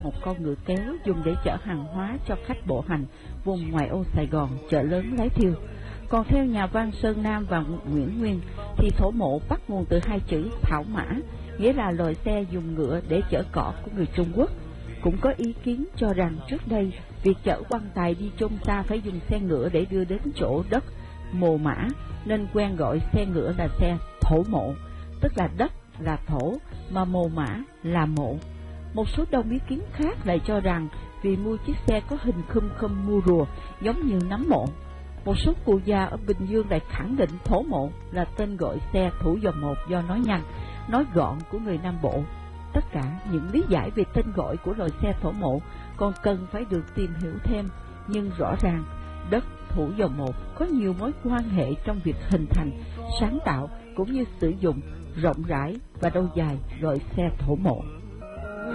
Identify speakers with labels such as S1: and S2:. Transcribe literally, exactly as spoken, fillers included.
S1: một con ngựa kéo dùng để chở hàng hóa cho khách bộ hành vùng ngoại ô Sài Gòn, chợ lớn Lái Thiêu. Còn theo nhà văn Sơn Nam và Nguyễn Nguyên thì thổ mộ bắt nguồn từ hai chữ thảo mã, nghĩa là loại xe dùng ngựa để chở cỏ của người Trung Quốc. Cũng có ý kiến cho rằng trước đây việc chở quan tài đi chôn xa phải dùng xe ngựa để đưa đến chỗ đất mồ mã, nên quen gọi xe ngựa là xe thổ mộ, tức là đất là thổ mà mồ mã là mộ. Một số đông ý kiến khác lại cho rằng vì mua chiếc xe có hình khum khum mua rùa giống như nấm mộ. Một số cụ già ở Bình Dương lại khẳng định thổ mộ là tên gọi xe thủ dòng một do nói nhanh, nói gọn của người Nam Bộ. Tất cả những lý giải về tên gọi của loại xe thổ mộ còn cần phải được tìm hiểu thêm, nhưng rõ ràng đất thủ dòng một có nhiều mối quan hệ trong việc hình thành, sáng tạo cũng như sử dụng rộng rãi và lâu dài loại xe thổ mộ.